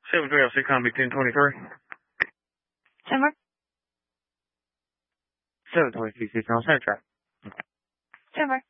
712 Combi 1023. Summer? 722 on Center Track. Summer.